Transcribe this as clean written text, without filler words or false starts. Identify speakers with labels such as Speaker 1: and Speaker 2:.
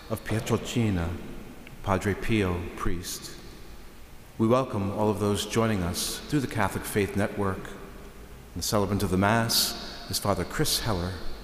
Speaker 1: of Pietrelcina, Padre Pio, priest. We welcome all of those joining us through the Catholic Faith Network. The celebrant of the Mass is Father Chris Heller,